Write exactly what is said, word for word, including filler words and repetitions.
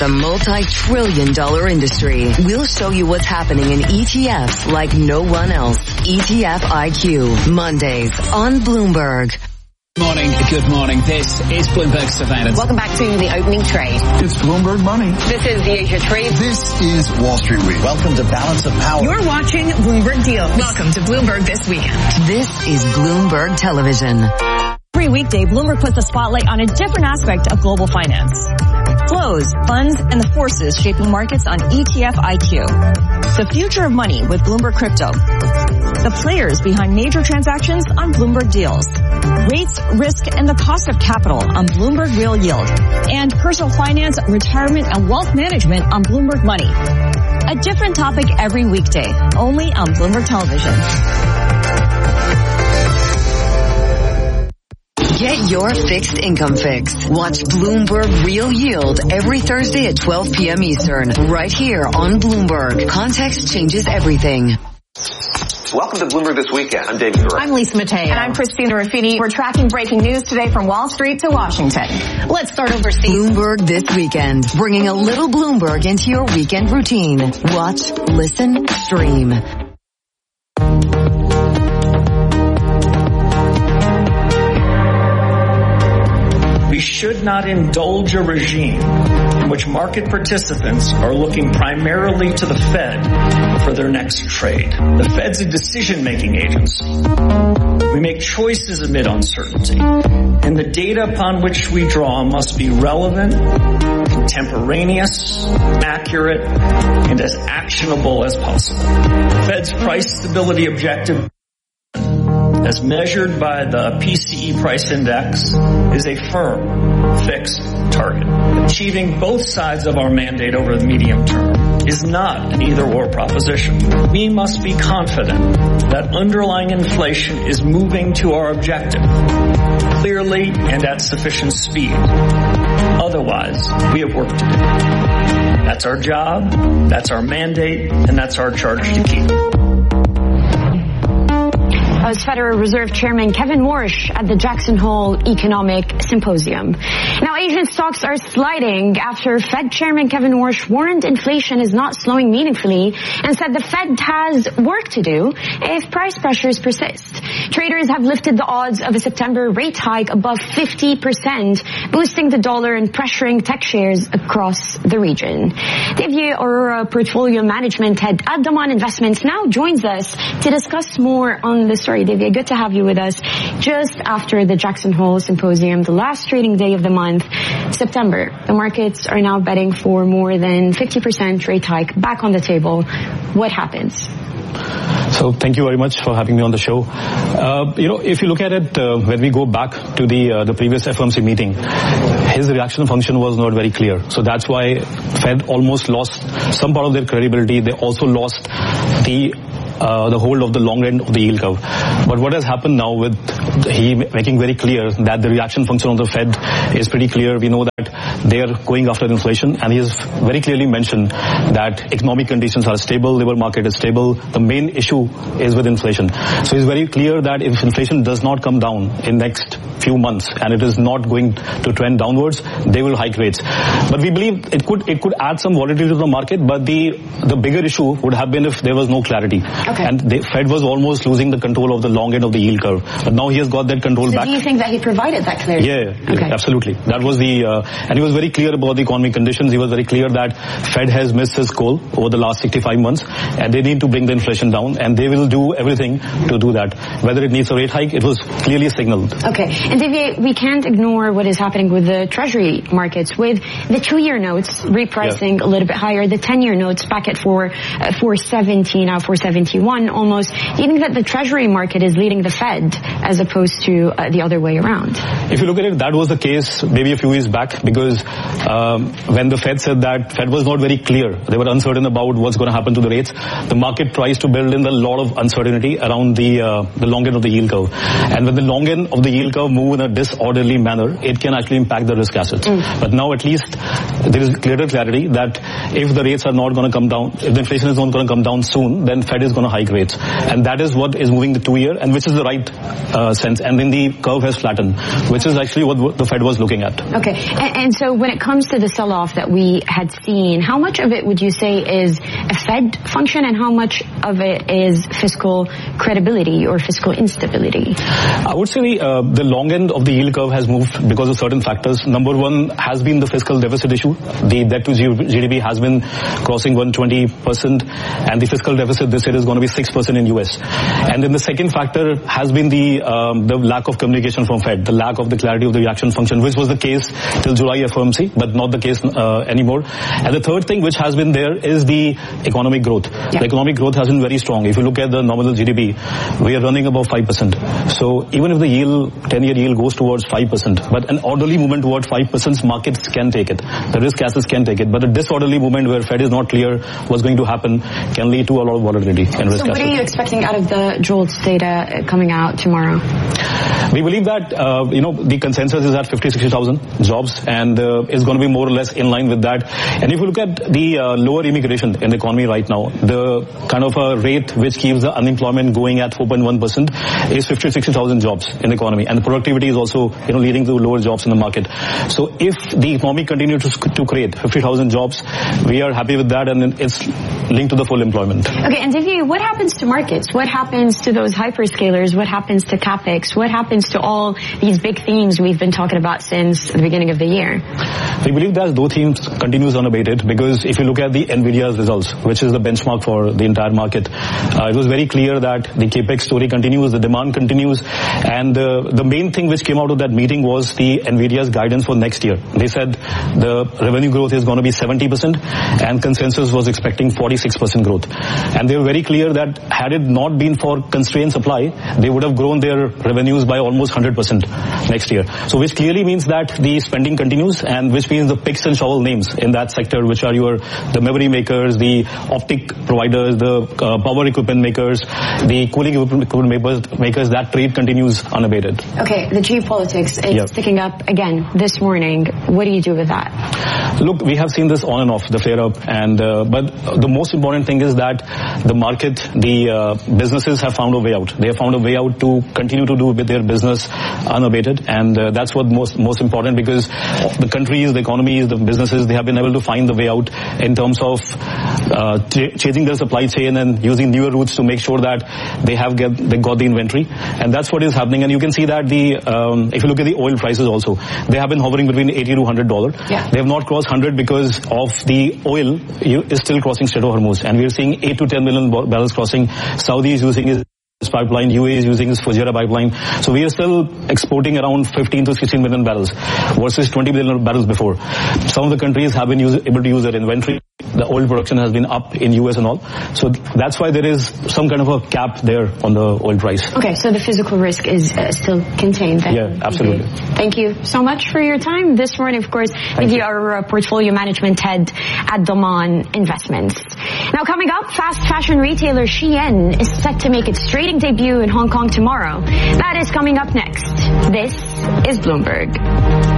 the multi-trillion dollar industry. We'll show you what's happening in E T Fs like no one else. E T F I Q, Mondays on Bloomberg. Good morning, good morning. This is Bloomberg Surveillance. Welcome back to the opening trade. It's Bloomberg Money. This is the Asia Trade. This is Wall Street Week. Welcome to Balance of Power. You're watching Bloomberg Deals. Welcome to Bloomberg This Weekend. This is Bloomberg Television. Every weekday, Bloomberg puts the spotlight on a different aspect of global finance. Flows, funds, and the forces shaping markets on E T F I Q. The future of money with Bloomberg Crypto. The players behind major transactions on Bloomberg Deals. Rates, risk, and the cost of capital on Bloomberg Real Yield. And personal finance, retirement, and wealth management on Bloomberg Money. A different topic every weekday, only on Bloomberg Television. Get your fixed income fix. Watch Bloomberg Real Yield every Thursday at twelve p.m. Eastern, right here on Bloomberg. Context changes everything. Welcome to Bloomberg This Weekend. I'm David Gura. I'm Lisa Mateo. And I'm Christina Raffini. We're tracking breaking news today from Wall Street to Washington. Let's start overseas. Bloomberg This Weekend, bringing a little Bloomberg into your weekend routine. Watch, listen, stream. We should not indulge a regime in which market participants are looking primarily to the Fed for their next trade. The Fed's a decision-making agency. We make choices amid uncertainty, and the data upon which we draw must be relevant, contemporaneous, accurate, and as actionable as possible. The Fed's price stability objective, as measured by the P C E price index, is a firm, fixed target. Achieving both sides of our mandate over the medium term is not an either-or proposition. We must be confident that underlying inflation is moving to our objective, clearly and at sufficient speed. Otherwise, we have work to do. That's our job, that's our mandate, and that's our charge to keep. That was Federal Reserve Chairman Kevin Warsh at the Jackson Hole Economic Symposium. Now, Asian stocks are sliding after Fed Chairman Kevin Warsh warned inflation is not slowing meaningfully and said the Fed has work to do if price pressures persist. Traders have lifted the odds of a September rate hike above fifty percent, boosting the dollar and pressuring tech shares across the region. Divya Arora, Portfolio Management Head at Daman Investments, now joins us to discuss more on the story. Divya, good to have you with us just after the Jackson Hole Symposium, the last trading day of the month, September. The markets are now betting for more than fifty percent rate hike back on the table. What happens? So thank you very much for having me on the show. Uh, you know, if you look at it, uh, when we go back to the uh, the previous F O M C meeting, his reaction function was not very clear. So that's why Fed almost lost some part of their credibility. They also lost the Uh, the hold of the long end of the yield curve. But what has happened now with he making very clear that the reaction function of the Fed is pretty clear. We know that they are going after inflation, and he has very clearly mentioned that economic conditions are stable, labor market is stable. The main issue is with inflation. So it's very clear that if inflation does not come down in next few months and it is not going to trend downwards, they will hike rates. But we believe it could it could add some volatility to the market, but the the bigger issue would have been if there was no clarity. Okay. And the Fed was almost losing the control of the long end of the yield curve. But now he has got that control so back. Do you think that he provided that clarity? Yeah, okay. yeah, absolutely. That was the, uh, and he was very clear about the economic conditions. He was very clear that Fed has missed his goal over the last sixty-five months, and they need to bring the inflation down, and they will do everything to do that. Whether it needs a rate hike, it was clearly signaled. Okay. And Divya, we can't ignore what is happening with the Treasury markets, with the two-year notes repricing yeah. a little bit higher, the ten-year notes back at four, uh, four seventy, now four seventy-one almost. Do you think that the Treasury market is leading the Fed as opposed to uh, the other way around? If you look at it, that was the case maybe a few years back, because um, when the Fed said that, Fed was not very clear. They were uncertain about what's going to happen to the rates. The market tries to build in a lot of uncertainty around the uh, the long end of the yield curve. And when the long end of the yield curve move in a disorderly manner, it can actually impact the risk assets. Mm. But now at least there is clearer clarity that if the rates are not going to come down, if the inflation is not going to come down soon, then Fed is going to hike rates. And that is what is moving the two-year, and which is the right uh, sense. And then the curve has flattened, which is actually what the Fed was looking at. Okay. And, and so when it comes to the sell-off that we had seen, how much of it would you say is a Fed function and how much of it is fiscal credibility or fiscal instability? I would say the, uh, the long end of the yield curve has moved because of certain factors. Number one has been the fiscal deficit issue. The debt to G D P has been crossing one hundred twenty percent, and the fiscal deficit this year is going to be six percent in U S. And then the second factor has been the um, the lack of communication from Fed, the lack of the clarity of the reaction function, which was the case till July F O M C, but not the case uh, anymore. And the third thing which has been there is the economic growth. Yeah. The economic growth has been very strong. If you look at the nominal G D P, we are running above five percent. So even if the yield, ten-year yield goes towards five percent, but an orderly movement towards five percent, markets can take it. The risk assets can take it. But a disorderly movement where Fed is not clear what's going to happen can lead to a lot of volatility and risk assets. So what are you expecting out of the JOLTS data coming out tomorrow? We believe that, uh, you know, the consensus is at fifty, sixty thousand jobs, and uh, it's going to be more or less in line with that. And if you look at the uh, lower immigration in the economy right now, the kind of a rate which keeps the unemployment going at four point one percent is fifty, sixty thousand jobs in the economy. And the productivity is also, you know, leading to lower jobs in the market. So if the economy continues to, to create fifty thousand jobs, we are happy with that, and it's linked to the full employment. Okay, and Divya, what happens to markets? What happens to those hyperscalers? What happens to CapEx? What happens to all these big themes we've been talking about since the beginning of the year? We believe that those themes continues unabated, because if you look at the NVIDIA's results, which is the benchmark for the entire market, uh, it was very clear that the CapEx story continues, the demand continues, and uh, the main thing which came out of that meeting was the NVIDIA's guidance for next year. They said the revenue growth is going to be seventy percent, and consensus was expecting forty-six percent growth. And they were very clear that had it not been for constrained supply, they would have grown their revenues by almost one hundred percent next year. So which clearly means that the spending continues, and which means the picks and shovel names in that sector, which are your the memory makers, the optic providers, the uh, power equipment makers, the cooling equipment makers, makers, that trade continues unabated. Okay, the geopolitics is yeah. sticking up again this morning. What do you do with that? Look, we have seen this on and off, the flare up, and uh, but the most important thing is that the market, the uh, businesses have found a way out. They have found a way out to continue to do with their business unabated, and uh, that's what most most important, because the countries, the economies, the businesses, they have been able to find the way out in terms of uh, ch- changing their supply chain and using newer routes to make sure that they have get they got the inventory, and that's what is happening. And you can see that the um, if you look at the oil prices also, they have been hovering between eighty to one hundred dollars. Yeah. They have not crossed one hundred because of the oil is still crossing Strait of Hormuz, and we are seeing eight to ten million barrels crossing. Saudi is using his pipeline, U A E is using his Fujairah pipeline. So we are still exporting around fifteen to sixteen million barrels versus twenty million barrels before. Some of the countries have been use, able to use their inventory. The oil production has been up in U S and all. So that's why there is some kind of a cap there on the oil price. Okay, so the physical risk is uh, still contained. Then. Yeah, absolutely. Thank you so much for your time this morning. Of course, with your uh, portfolio management head at Daman Investments. Now coming up, fast fashion retailer Shein is set to make its trading debut in Hong Kong tomorrow. That is coming up next. This is Bloomberg.